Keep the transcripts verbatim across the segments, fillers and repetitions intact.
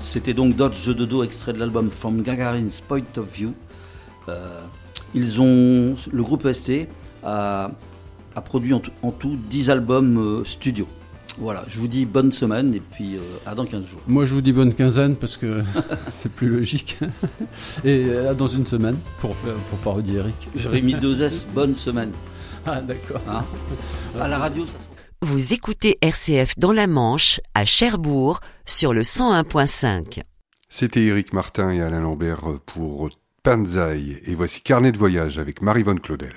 C'était donc Dodge Dodo, extrait de l'album From Gagarin's Point of View. Euh, ils ont, le groupe E S T a, a produit en tout, en tout dix albums euh, studio. Voilà, je vous dis bonne semaine et puis euh, à dans quinze jours. Moi je vous dis bonne quinzaine parce que c'est plus logique. Et à dans une semaine pour faire, pour parodier Eric. J'aurais mis deux S, bonne semaine. Ah d'accord. Hein, à la radio, ça. Vous écoutez R C F dans la Manche, à Cherbourg, sur le cent un virgule cinq. C'était Éric Martin et Alain Lambert pour Panzai. Et voici Carnet de voyage avec Marie-Vonne Claudel.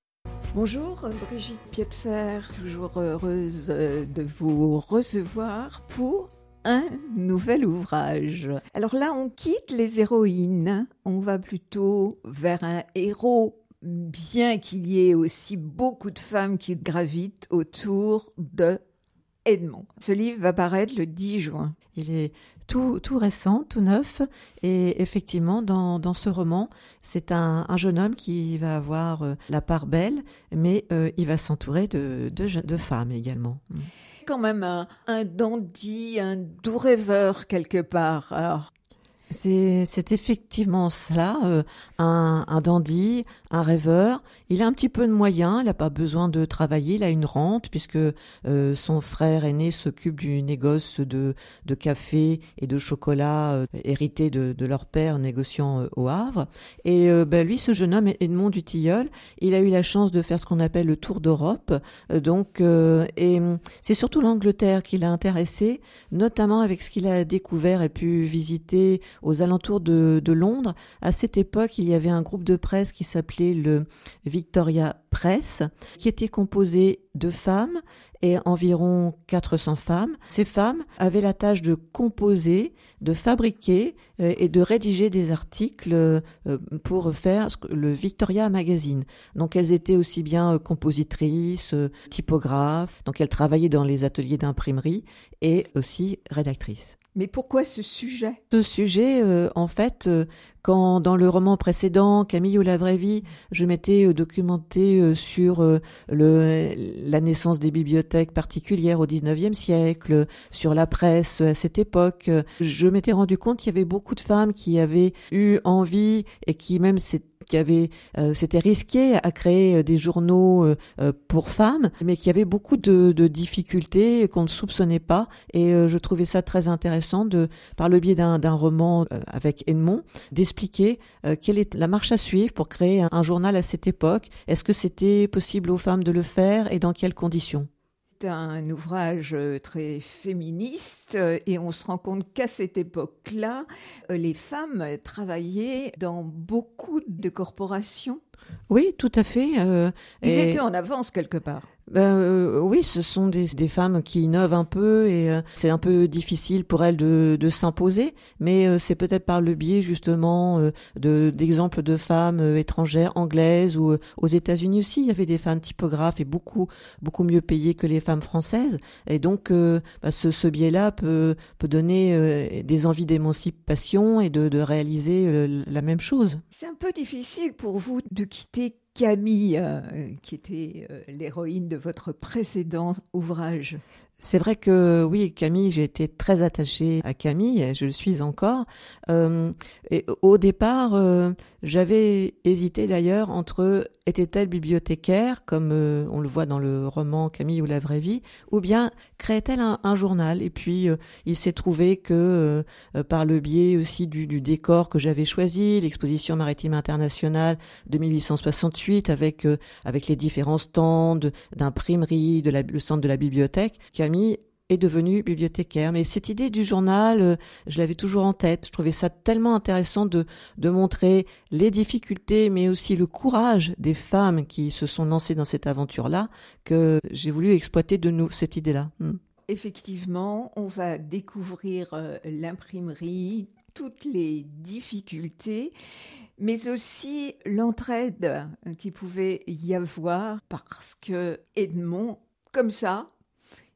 Bonjour, Brigitte Piedfer, toujours heureuse de vous recevoir pour un nouvel ouvrage. Alors là, on quitte les héroïnes, on va plutôt vers un héros, bien qu'il y ait aussi beaucoup de femmes qui gravitent autour de Edmond. Ce livre va paraître le dix juin. Il est tout, tout récent, tout neuf, et effectivement, dans, dans ce roman, c'est un, un jeune homme qui va avoir euh, la part belle, mais euh, il va s'entourer de, de, de femmes également. Quand même un, un dandy, un doux rêveur quelque part. Alors, C'est, c'est effectivement cela, euh, un, un dandy, un rêveur. Il a un petit peu de moyens, il n'a pas besoin de travailler, il a une rente puisque euh, son frère aîné s'occupe du négoce de, de café et de chocolat euh, hérité de, de leur père négociant euh, au Havre. Et euh, ben, lui, ce jeune homme, Edmond du Tilleul, il a eu la chance de faire ce qu'on appelle le tour d'Europe. Euh, donc, euh, et c'est surtout l'Angleterre qui l'a intéressé, notamment avec ce qu'il a découvert et pu visiter aux alentours de, de Londres. À cette époque, il y avait un groupe de presse qui s'appelait le Victoria Press, qui était composé de femmes et environ quatre cents femmes. Ces femmes avaient la tâche de composer, de fabriquer euh, et de rédiger des articles euh, pour faire le Victoria Magazine. Donc elles étaient aussi bien euh, compositrices, euh, typographes, donc elles travaillaient dans les ateliers d'imprimerie et aussi rédactrices. mais pourquoi ce sujet ? Ce sujet, euh, en fait, euh, quand dans le roman précédent, Camille ou la vraie vie, je m'étais euh, documentée euh, sur euh, le, la naissance des bibliothèques particulières au dix-neuvième siècle, sur la presse à cette époque, euh, je m'étais rendu compte qu'il y avait beaucoup de femmes qui avaient eu envie et qui même s'étaient qui avait euh, s'était risqué à créer des journaux euh, pour femmes, mais qui avait beaucoup de, de difficultés qu'on ne soupçonnait pas. Et euh, je trouvais ça très intéressant de, par le biais d'un, d'un roman euh, avec Edmond, d'expliquer euh, quelle est la marche à suivre pour créer un, un journal à cette époque. Est-ce que c'était possible aux femmes de le faire et dans quelles conditions ? C'est un ouvrage très féministe et on se rend compte qu'à cette époque-là, les femmes travaillaient dans beaucoup de corporations. Oui, tout à fait. Euh, Ils et... étaient en avance quelque part. Ben, euh, oui, ce sont des, des femmes qui innovent un peu et euh, c'est un peu difficile pour elles de, de s'imposer, mais euh, c'est peut-être par le biais justement euh, de, d'exemples de femmes euh, étrangères, anglaises ou euh, aux États-Unis aussi, il y avait des femmes typographes et beaucoup beaucoup mieux payées que les femmes françaises. Et donc, euh, ben, ce, ce biais-là peut, peut donner euh, des envies d'émancipation et de, de réaliser euh, la même chose. C'est un peu difficile pour vous de quitter Camille, euh, qui était euh, l'héroïne de votre précédent ouvrage. C'est vrai que oui, Camille, j'ai été très attachée à Camille, je le suis encore. Euh, et au départ, euh, j'avais hésité d'ailleurs entre était-elle bibliothécaire, comme euh, on le voit dans le roman Camille ou la vraie vie, ou bien créait-elle un, un journal. Et puis, euh, il s'est trouvé que euh, par le biais aussi du, du décor que j'avais choisi, l'exposition maritime internationale de mille huit cent soixante-huit, avec euh, avec les différents stands d'imprimerie, de la, le centre de la bibliothèque, Camille est devenue bibliothécaire. Mais cette idée du journal, euh, je l'avais toujours en tête. Je trouvais ça tellement intéressant de, de montrer les difficultés, mais aussi le courage des femmes qui se sont lancées dans cette aventure-là, que j'ai voulu exploiter de nous cette idée-là. Hmm. Effectivement, on va découvrir euh, l'imprimerie, toutes les difficultés, mais aussi l'entraide qu'il pouvait y avoir parce que Edmond, comme ça,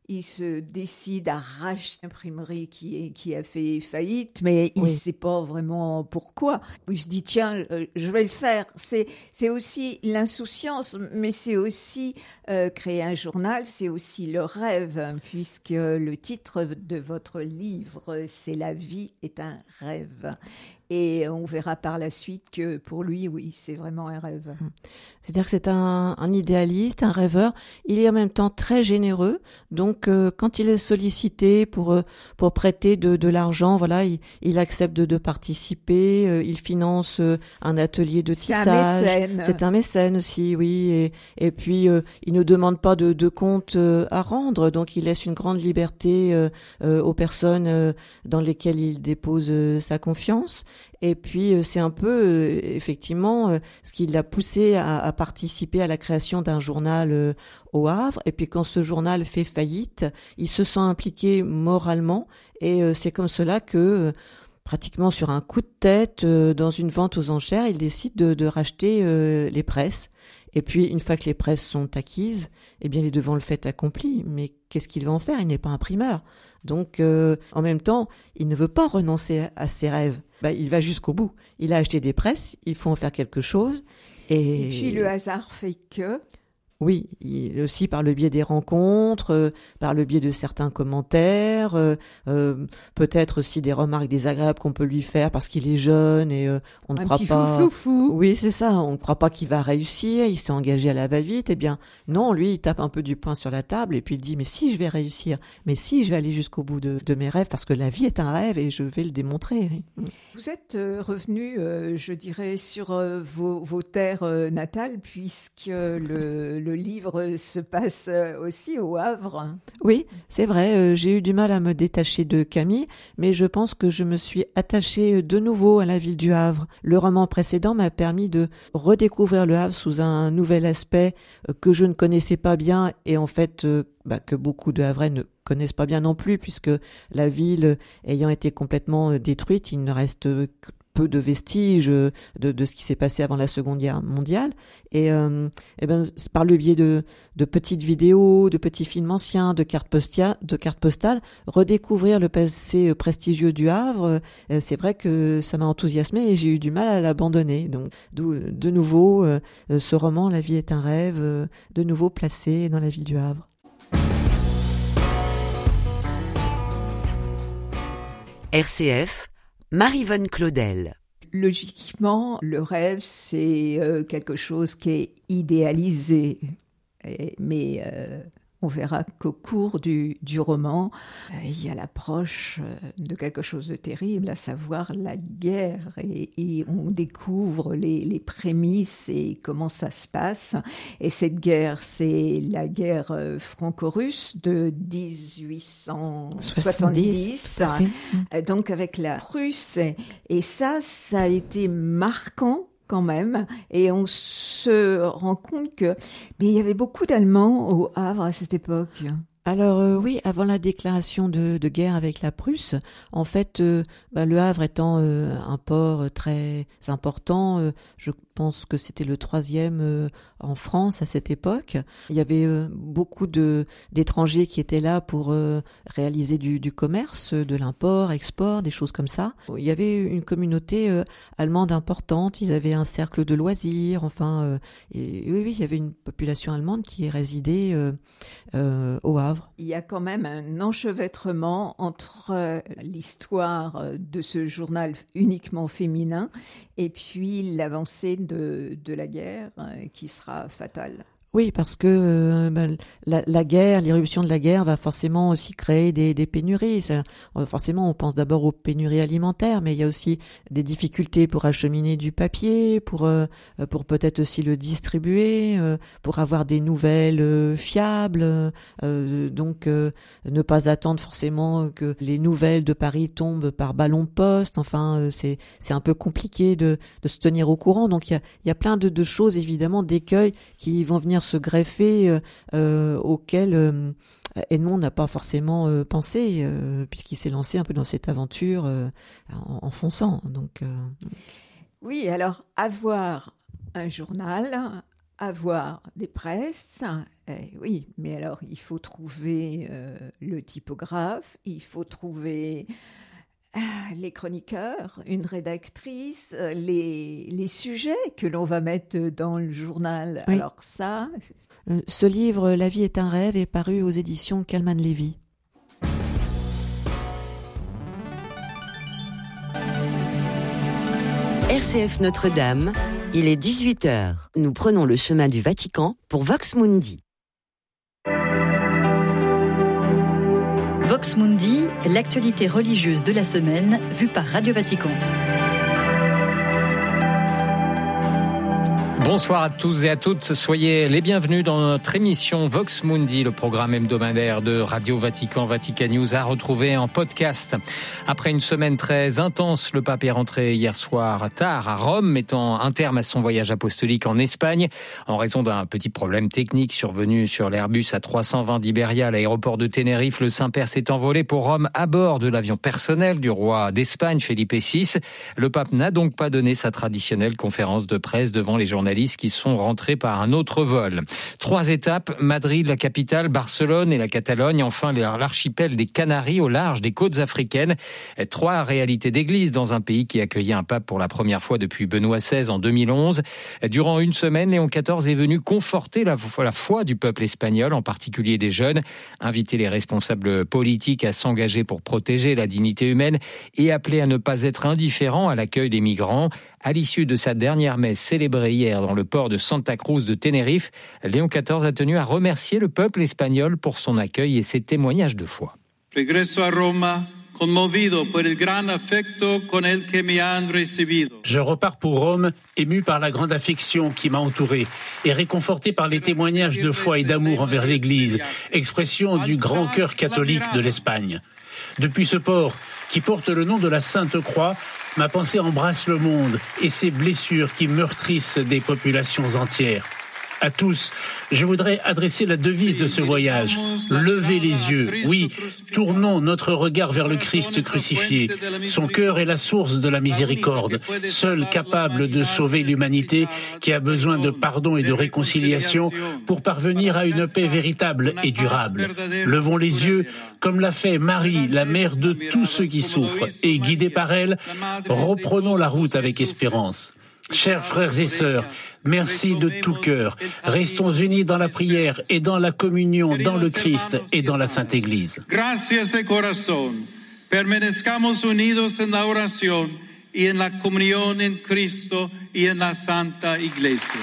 il se décide à racheter l'imprimerie qui, est, qui a fait faillite, mais il ne Oui. sait pas vraiment pourquoi. Il se dit, tiens, euh, je vais le faire. C'est, c'est aussi l'insouciance, mais c'est aussi euh, créer un journal, c'est aussi le rêve, hein, puisque le titre de votre livre, c'est « La vie est un rêve ». Et on verra par la suite que pour lui, oui, c'est vraiment un rêve. C'est-à-dire que c'est un, un idéaliste, un rêveur. Il est en même temps très généreux. Donc, euh, quand il est sollicité pour euh, pour prêter de, de l'argent, voilà, il, il accepte de, de participer. Euh, il finance euh, un atelier de C'est un tissage. mécène. C'est un mécène aussi, oui. Et, et puis, euh, il ne demande pas de, de compte euh, à rendre. Donc, il laisse une grande liberté euh, euh, aux personnes euh, dans lesquelles il dépose euh, sa confiance. Et puis, euh, c'est un peu, euh, effectivement, euh, ce qui l'a poussé à, à participer à la création d'un journal euh, au Havre. Et puis, quand ce journal fait faillite, il se sent impliqué moralement. Et euh, c'est comme cela que, euh, pratiquement sur un coup de tête, euh, dans une vente aux enchères, il décide de, de racheter euh, les presses. Et puis, une fois que les presses sont acquises, eh bien, il est devant le fait accompli. Mais qu'est-ce qu'il va en faire? Il n'est pas imprimeur. Donc, euh, en même temps, il ne veut pas renoncer à, à ses rêves. Bah, il va jusqu'au bout. Il a acheté des presses, il faut en faire quelque chose. Et, Et puis le hasard fait que... Oui, il, aussi par le biais des rencontres, euh, par le biais de certains commentaires, euh, euh, peut-être aussi des remarques désagréables qu'on peut lui faire parce qu'il est jeune et euh, on ne Un croit petit pas. fou, fou, fou. Oui, c'est ça. On ne croit pas qu'il va réussir. Il s'est engagé à la va-vite. Eh bien, non, lui, il tape un peu du poing sur la table et puis il dit mais si je vais réussir, mais si je vais aller jusqu'au bout de, de mes rêves parce que la vie est un rêve et je vais le démontrer. Vous êtes euh, revenu, euh, je dirais, sur euh, vos, vos terres euh, natales puisque le, le livre se passe euh, aussi au Havre. Oui, c'est vrai, euh, j'ai eu du mal à me détacher de Camille, mais je pense que je me suis attachée de nouveau à la ville du Havre. Le roman précédent m'a permis de redécouvrir le Havre sous un nouvel aspect euh, que je ne connaissais pas bien et en fait euh, bah, que beaucoup de Havrais ne connaissent pas bien non plus puisque la ville ayant été complètement euh, détruite, il ne reste que peu de vestiges de, de ce qui s'est passé avant la Seconde Guerre mondiale. Et, euh, et ben, par le biais de, de petites vidéos, de petits films anciens, de cartes postales, de cartes postales, redécouvrir le passé prestigieux du Havre, euh, c'est vrai que ça m'a enthousiasmé et j'ai eu du mal à l'abandonner. Donc, d'où, de nouveau, euh, ce roman, La vie est un rêve, euh, de nouveau placé dans la ville du Havre. R C F, Marie-Vonne Claudel. Logiquement, le rêve, c'est euh, quelque chose qui est idéalisé. Et, mais euh, on verra qu'au cours du, du roman, euh, il y a l'approche euh, de quelque chose de terrible, à savoir la guerre. Et, et on découvre les, les prémices et comment ça se passe. Et cette guerre, c'est la guerre euh, franco-russe de dix-huit cent soixante-dix. Tout à fait. Donc avec la Prusse. Et ça, ça a été marquant quand même. Et on se rend compte que mais il y avait beaucoup d'Allemands au Havre à cette époque. Alors euh, oui, avant la déclaration de, de guerre avec la Prusse, en fait, euh, bah, le Havre étant euh, un port très important, euh, je pense que c'était le troisième euh, en France à cette époque. Il y avait euh, beaucoup de d'étrangers qui étaient là pour euh, réaliser du, du commerce, de l'import, export, des choses comme ça. Il y avait une communauté euh, allemande importante. Ils avaient un cercle de loisirs. Enfin, euh, et, oui, oui, il y avait une population allemande qui résidait euh, euh, au Havre. Il y a quand même un enchevêtrement entre l'histoire de ce journal uniquement féminin et puis l'avancée de, de la guerre qui sera fatale. Oui, parce que euh, ben, la, la guerre, l'irruption de la guerre va forcément aussi créer des, des pénuries. Ça, forcément, on pense d'abord aux pénuries alimentaires, mais il y a aussi des difficultés pour acheminer du papier, pour euh, pour peut-être aussi le distribuer, euh, pour avoir des nouvelles euh, fiables. Euh, donc, euh, ne pas attendre forcément que les nouvelles de Paris tombent par ballon de poste. Enfin, euh, c'est c'est un peu compliqué de de se tenir au courant. Donc, il y a il y a plein de, de choses évidemment, d'écueils qui vont venir se greffer euh, euh, auquel euh, Edmond n'a pas forcément euh, pensé euh, puisqu'il s'est lancé un peu dans cette aventure euh, en, en fonçant. Donc, euh... oui, alors avoir un journal, avoir des presses. Eh oui, mais alors il faut trouver euh, le typographe, il faut trouver euh, les chroniqueurs, une rédactrice, euh, les, les sujets que l'on va mettre dans le journal. Oui. Alors ça... Euh, ce livre, La vie est un rêve, est paru aux éditions Calman Lévy. R C F Notre-Dame, il est dix-huit heures. Nous prenons le chemin du Vatican pour Vox Mundi. Vox Mundi, l'actualité religieuse de la semaine, vue par Radio Vatican. Bonsoir à tous et à toutes, soyez les bienvenus dans notre émission Vox Mundi, le programme hebdomadaire de Radio Vatican, Vatican News, à retrouver en podcast. Après une semaine très intense, le pape est rentré hier soir tard à Rome, mettant un terme à son voyage apostolique en Espagne, en raison d'un petit problème technique survenu sur l'Airbus A trois cent vingt d'Iberia à l'aéroport de Tenerife. Le Saint-Père s'est envolé pour Rome à bord de l'avion personnel du roi d'Espagne, Felipe six. Le pape n'a donc pas donné sa traditionnelle conférence de presse devant les journalistes qui sont rentrés par un autre vol. Trois étapes, Madrid, la capitale, Barcelone et la Catalogne, enfin l'archipel des Canaries au large des côtes africaines. Trois réalités d'église dans un pays qui accueillait un pape pour la première fois depuis Benoît seize en deux mille onze. Durant une semaine, Léon quatorze est venu conforter la, la foi du peuple espagnol, en particulier des jeunes, inviter les responsables politiques à s'engager pour protéger la dignité humaine et appeler à ne pas être indifférents à l'accueil des migrants. À l'issue de sa dernière messe célébrée hier dans le port de Santa Cruz de Tenerife, Léon quatorze a tenu à remercier le peuple espagnol pour son accueil et ses témoignages de foi. Regresso a Roma, conmovido por el gran afecto con el que me han recibido. Je repars pour Rome, ému par la grande affection qui m'a entouré et réconforté par les témoignages de foi et d'amour envers l'Église, expression du grand cœur catholique de l'Espagne. Depuis ce port, qui porte le nom de la Sainte Croix, ma pensée embrasse le monde et ses blessures qui meurtrissent des populations entières. À tous, je voudrais adresser la devise de ce voyage. Levez les yeux. Oui, tournons notre regard vers le Christ crucifié. Son cœur est la source de la miséricorde, seul capable de sauver l'humanité qui a besoin de pardon et de réconciliation pour parvenir à une paix véritable et durable. Levons les yeux comme l'a fait Marie, la mère de tous ceux qui souffrent, et guidés par elle, reprenons la route avec espérance. Chers frères et sœurs, merci de tout cœur. Restons unis dans la prière et dans la communion, dans le Christ et dans la Sainte Église. Gracias de corazón. Permanezcamos unidos en la oración y en la comunión en Cristo y en la Santa Iglesia.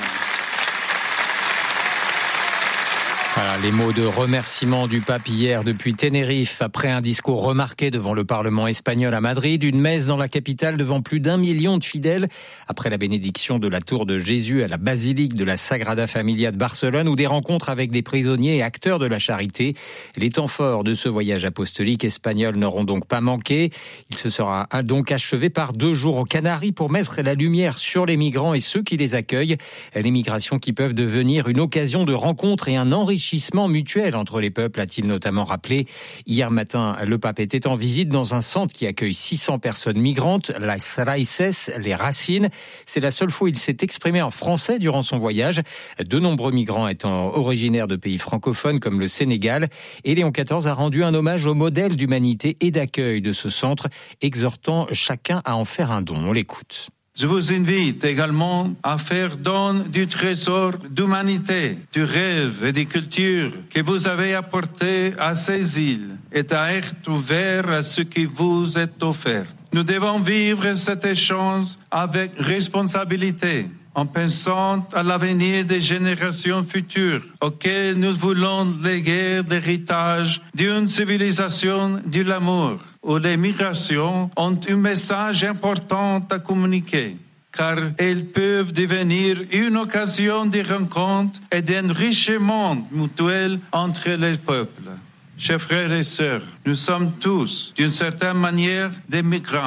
Voilà, les mots de remerciement du pape hier depuis Tenerife, après un discours remarqué devant le Parlement espagnol à Madrid, une messe dans la capitale devant plus d'un million de fidèles, après la bénédiction de la tour de Jésus à la basilique de la Sagrada Familia de Barcelone, ou des rencontres avec des prisonniers et acteurs de la charité. Les temps forts de ce voyage apostolique espagnol n'auront donc pas manqué. Il se sera donc achevé par deux jours aux Canaries pour mettre la lumière sur les migrants et ceux qui les accueillent. Les migrations qui peuvent devenir une occasion de rencontre et un enrichissement mutuel entre les peuples, a-t-il notamment rappelé. Hier matin, le pape était en visite dans un centre qui accueille six cents personnes migrantes, Las Raíces, les Racines. C'est la seule fois où il s'est exprimé en français durant son voyage, de nombreux migrants étant originaires de pays francophones comme le Sénégal. Et Léon quatorze a rendu un hommage au modèle d'humanité et d'accueil de ce centre, exhortant chacun à en faire un don. On l'écoute. Je vous invite également à faire don du trésor d'humanité, du rêve et des cultures que vous avez apporté à ces îles et à être ouvert à ce qui vous est offert. Nous devons vivre cet échange avec responsabilité, en pensant à l'avenir des générations futures, auxquelles nous voulons léguer l'héritage d'une civilisation de l'amour, où les migrations ont un message important à communiquer, car elles peuvent devenir une occasion de rencontre et d'enrichissement mutuel entre les peuples. Chers frères et sœurs, nous sommes tous, d'une certaine manière, des migrants.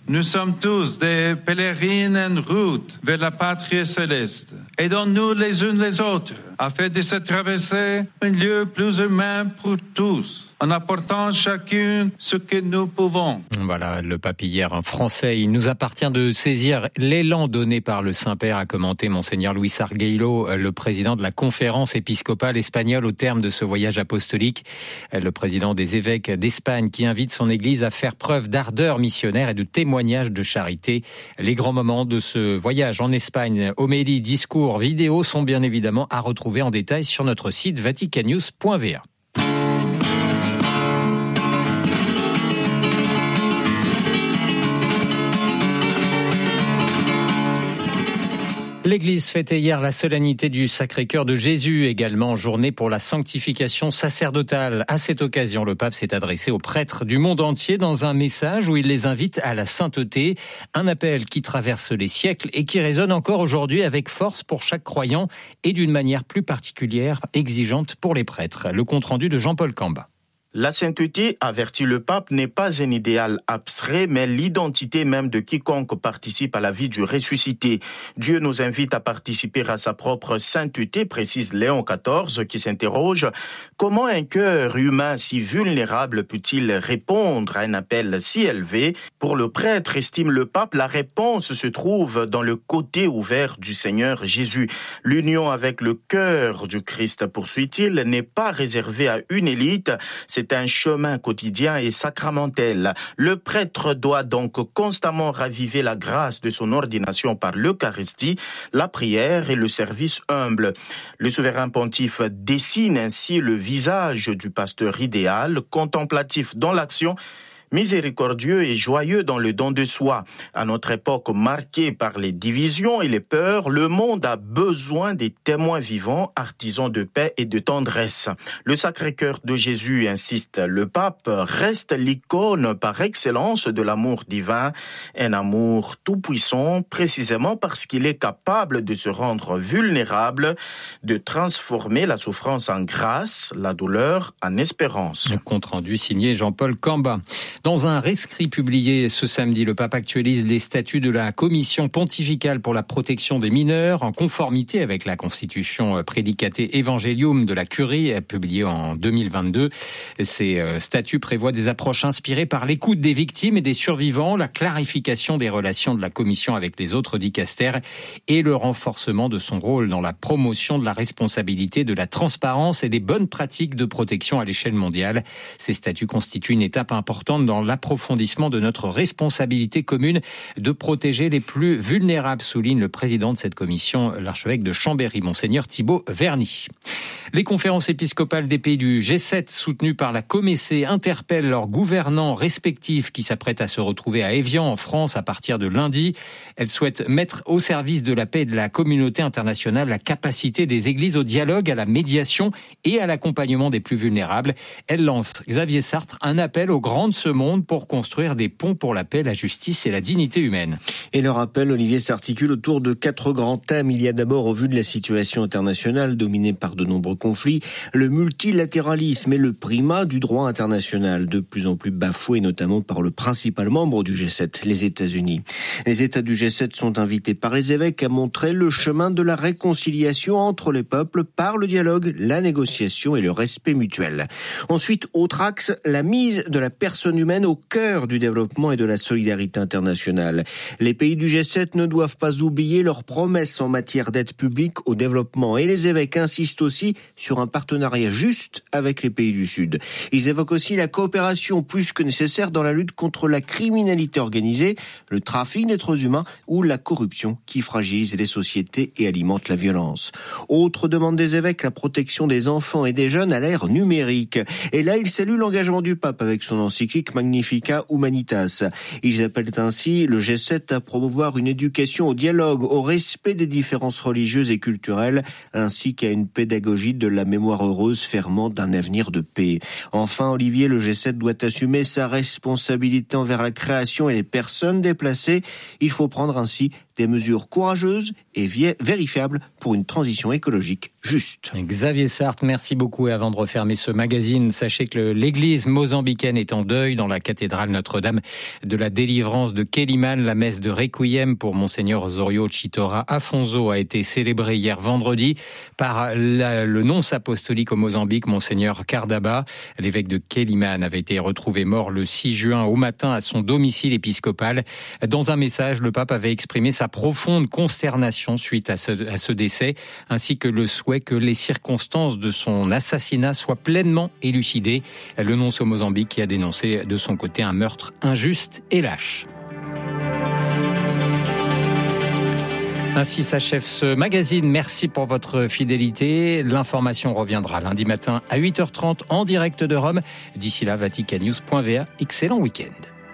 Nous sommes tous des pèlerines en route vers la patrie céleste. Aidons-nous les unes les autres afin de se traverser un lieu plus humain pour tous, en apportant chacune ce que nous pouvons. Voilà, le pape hier, un Français. Il nous appartient de saisir l'élan donné par le Saint-Père, a commenté Monseigneur Luis Arguello, le président de la conférence épiscopale espagnole au terme de ce voyage apostolique. Le président des évêques d'Espagne qui invite son Église à faire preuve d'ardeur missionnaire et de témoignage de charité. Les grands moments de ce voyage en Espagne, homélie, discours, vidéos sont bien évidemment à retrouver en détail sur notre site vaticannews point v a. L'Église fêtait hier la solennité du Sacré-Cœur de Jésus, également journée pour la sanctification sacerdotale. À cette occasion, le pape s'est adressé aux prêtres du monde entier dans un message où il les invite à la sainteté, un appel qui traverse les siècles et qui résonne encore aujourd'hui avec force pour chaque croyant et d'une manière plus particulière, exigeante pour les prêtres. Le compte-rendu de Jean-Paul Camba. La sainteté, avertit le pape, n'est pas un idéal abstrait, mais l'identité même de quiconque participe à la vie du ressuscité. Dieu nous invite à participer à sa propre sainteté, précise Léon quatorze, qui s'interroge « Comment un cœur humain si vulnérable peut-il répondre à un appel si élevé ?» Pour le prêtre, estime le pape, la réponse se trouve dans le côté ouvert du Seigneur Jésus. L'union avec le cœur du Christ, poursuit-il, n'est pas réservée à une élite, c'est C'est un chemin quotidien et sacramentel. Le prêtre doit donc constamment raviver la grâce de son ordination par l'Eucharistie, la prière et le service humble. Le souverain pontife dessine ainsi le visage du pasteur idéal, contemplatif dans l'action, miséricordieux et joyeux dans le don de soi. À notre époque marquée par les divisions et les peurs, le monde a besoin des témoins vivants, artisans de paix et de tendresse. Le Sacré-Cœur de Jésus, insiste le pape, reste l'icône par excellence de l'amour divin, un amour tout-puissant, précisément parce qu'il est capable de se rendre vulnérable, de transformer la souffrance en grâce, la douleur en espérance. Le compte rendu signé Jean-Paul Camba. Dans un rescrit publié ce samedi, le pape actualise les statuts de la Commission pontificale pour la protection des mineurs en conformité avec la constitution Praedicate Evangelium de la Curie, publiée en deux mille vingt-deux. Ces statuts prévoient des approches inspirées par l'écoute des victimes et des survivants, la clarification des relations de la Commission avec les autres dicastères et le renforcement de son rôle dans la promotion de la responsabilité, de la transparence et des bonnes pratiques de protection à l'échelle mondiale. Ces statuts constituent une étape importante dans l'approfondissement de notre responsabilité commune de protéger les plus vulnérables, souligne le président de cette commission, l'archevêque de Chambéry, Monseigneur Thibaut Verny. Les conférences épiscopales des pays du G sept, soutenues par la Comessé, interpellent leurs gouvernants respectifs qui s'apprêtent à se retrouver à Évian, en France, à partir de lundi. Elles souhaitent mettre au service de la paix et de la communauté internationale la capacité des églises au dialogue, à la médiation et à l'accompagnement des plus vulnérables. Elles lancent, Xavier Sartre, un appel aux grandes ce monde pour construire des ponts pour la paix, la justice et la dignité humaine. Et leur appel, Olivier, s'articule autour de quatre grands thèmes. Il y a d'abord, au vu de la situation internationale dominée par de nombreux conflits, le multilatéralisme et le primat du droit international, de plus en plus bafoué notamment par le principal membre du G sept, les États-Unis. Les États du G sept sont invités par les évêques à montrer le chemin de la réconciliation entre les peuples par le dialogue, la négociation et le respect mutuel. Ensuite, autre axe, la mise de la personne humaine au cœur du développement et de la solidarité internationale. Les pays du G sept ne doivent pas oublier leurs promesses en matière d'aide publique au développement et les évêques insistent aussi sur un partenariat juste avec les pays du Sud. Ils évoquent aussi la coopération plus que nécessaire dans la lutte contre la criminalité organisée, le trafic d'êtres humains ou la corruption qui fragilise les sociétés et alimente la violence. Autre demande des évêques, la protection des enfants et des jeunes à l'ère numérique. Et là, ils saluent l'engagement du pape avec son encyclique Magnificat Humanitas. Ils appellent ainsi le G sept à promouvoir une éducation au dialogue, au respect des différences religieuses et culturelles, ainsi qu'à une pédagogie de la mémoire heureuse ferment d'un avenir de paix. Enfin, Olivier, le G sept doit assumer sa responsabilité envers la création et les personnes déplacées. Il faut prendre ainsi des mesures courageuses et vérifiables pour une transition écologique juste. Xavier Sartre, merci beaucoup. Et avant de refermer ce magazine, sachez que l'église mozambicaine est en deuil dans la cathédrale Notre-Dame de la délivrance de Kélimane. La messe de Requiem pour Monseigneur Osorio Chitora Afonso a été célébrée hier vendredi par la, le nonce apostolique au Mozambique, Monseigneur Cardaba. L'évêque de Kélimane avait été retrouvé mort le six juin au matin à son domicile épiscopal. Dans un message, le pape avait exprimé sa profonde consternation suite à ce, à ce décès, ainsi que le souhait que les circonstances de son assassinat soient pleinement élucidées. Le nonce au Mozambique qui a dénoncé de son côté un meurtre injuste et lâche. Ainsi s'achève ce magazine. Merci pour votre fidélité. L'information reviendra lundi matin à huit heures trente en direct de Rome. D'ici là, vaticannews point v a. Excellent week-end.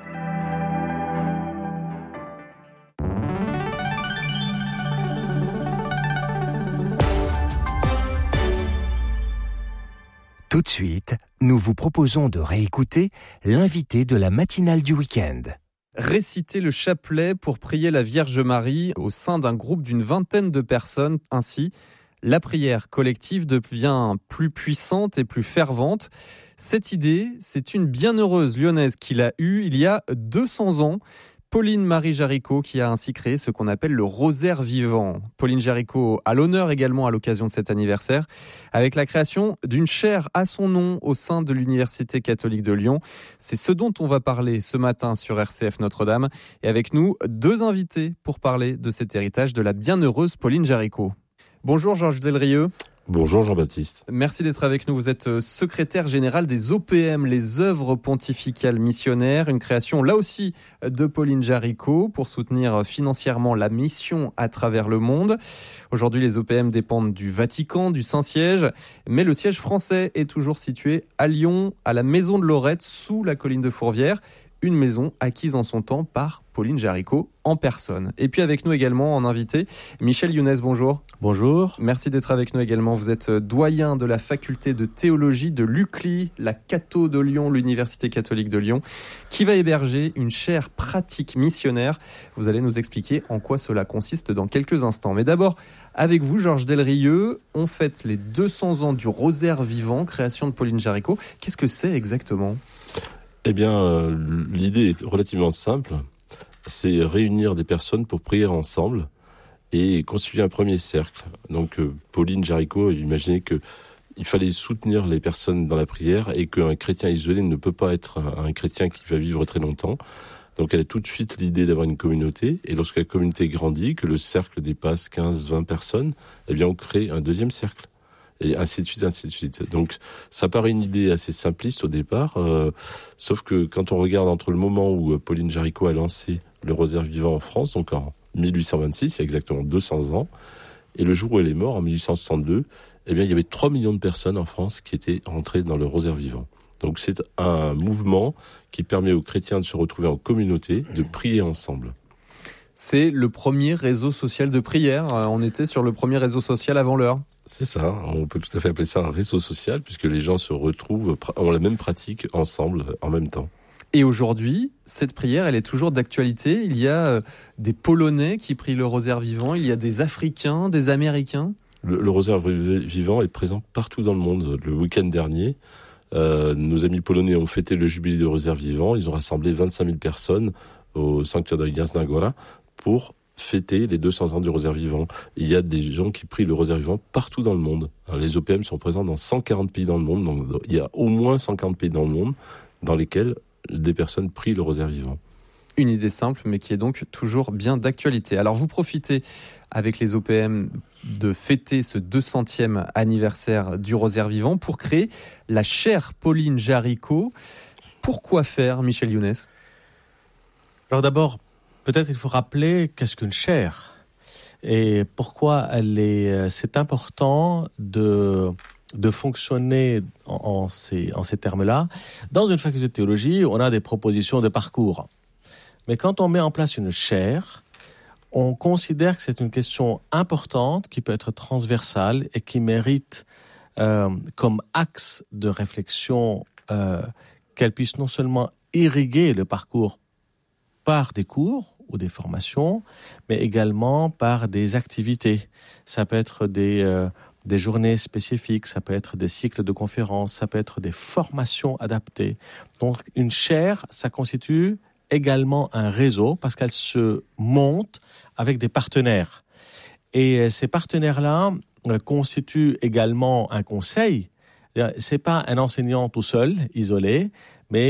Tout de suite, nous vous proposons de réécouter l'invité de la matinale du week-end. Réciter le chapelet pour prier la Vierge Marie au sein d'un groupe d'une vingtaine de personnes. Ainsi, la prière collective devient plus puissante et plus fervente. Cette idée, c'est une bienheureuse lyonnaise qui l'a eue il y a deux cents ans. Pauline Marie Jaricot qui a ainsi créé ce qu'on appelle le rosaire vivant. Pauline Jaricot a l'honneur également à l'occasion de cet anniversaire avec la création d'une chaire à son nom au sein de l'Université catholique de Lyon. C'est ce dont on va parler ce matin sur R C F Notre-Dame. Et avec nous, deux invités pour parler de cet héritage de la bienheureuse Pauline Jaricot. Bonjour Georges Delrieux. Bonjour Jean-Baptiste. Merci d'être avec nous. Vous êtes secrétaire général des O P M, les œuvres pontificales missionnaires, une création là aussi de Pauline Jaricot pour soutenir financièrement la mission à travers le monde. Aujourd'hui, les O P M dépendent du Vatican, du Saint-Siège, mais le siège français est toujours situé à Lyon, à la Maison de Lorette, sous la colline de Fourvière. Une maison acquise en son temps par Pauline Jaricot en personne. Et puis avec nous également en invité, Michel Younes, bonjour. Bonjour. Merci d'être avec nous également. Vous êtes doyen de la faculté de théologie de l'U C L I, la Catho de Lyon, l'Université catholique de Lyon, qui va héberger une chaire pratique missionnaire. Vous allez nous expliquer en quoi cela consiste dans quelques instants. Mais d'abord, avec vous, Georges Delrieux, on fête les deux cents ans du rosaire vivant, création de Pauline Jaricot. Qu'est-ce que c'est exactement ? Eh bien, euh, l'idée est relativement simple. C'est réunir des personnes pour prier ensemble et constituer un premier cercle. Donc, euh, Pauline Jaricot imaginait que il fallait soutenir les personnes dans la prière et qu'un chrétien isolé ne peut pas être un, un chrétien qui va vivre très longtemps. Donc, elle a tout de suite l'idée d'avoir une communauté. Et lorsque la communauté grandit, que le cercle dépasse quinze vingt personnes, eh bien, on crée un deuxième cercle. Et ainsi de suite, ainsi de suite. Donc, ça paraît une idée assez simpliste au départ, euh, sauf que quand on regarde entre le moment où Pauline Jaricot a lancé le rosaire vivant en France, donc en mille huit cent vingt-six, il y a exactement deux cents ans, et le jour où elle est morte, en mille huit cent soixante-deux, eh bien, il y avait trois millions de personnes en France qui étaient entrées dans le rosaire vivant. Donc, c'est un mouvement qui permet aux chrétiens de se retrouver en communauté, de prier ensemble. C'est le premier réseau social de prière. On était sur le premier réseau social avant l'heure. C'est ça, on peut tout à fait appeler ça un réseau social puisque les gens se retrouvent, ont la même pratique ensemble en même temps. Et aujourd'hui, cette prière, elle est toujours d'actualité. Il y a des Polonais qui prient le rosaire vivant, il y a des Africains, des Américains. Le, le rosaire vivant est présent partout dans le monde. Le week-end dernier, euh, nos amis polonais ont fêté le jubilé du rosaire vivant. Ils ont rassemblé vingt-cinq mille personnes au sanctuaire de Jasna Góra pour fêter les deux cents ans du rosaire vivant. Il y a des gens qui prient le rosaire vivant partout dans le monde. Les O P M sont présents dans cent quarante pays dans le monde, donc il y a au moins cent quarante pays dans le monde dans lesquels des personnes prient le rosaire vivant. Une idée simple, mais qui est donc toujours bien d'actualité. Alors vous profitez avec les O P M de fêter ce deux centième anniversaire du rosaire vivant pour créer la chaire Pauline Jaricot. Pourquoi faire, Michel Younes ? Alors d'abord, peut-être il faut rappeler qu'est-ce qu'une chaire et pourquoi elle est, c'est important de, de fonctionner en, en, ces, en ces termes-là. Dans une faculté de théologie, on a des propositions de parcours. Mais quand on met en place une chaire, on considère que c'est une question importante qui peut être transversale et qui mérite euh, comme axe de réflexion euh, qu'elle puisse non seulement irriguer le parcours par des cours ou des formations, mais également par des activités. Ça peut être des, euh, des journées spécifiques, ça peut être des cycles de conférences, ça peut être des formations adaptées. Donc une chaire, ça constitue également un réseau parce qu'elle se monte avec des partenaires. Et ces partenaires-là euh, constituent également un conseil. C'est pas un enseignant tout seul, isolé,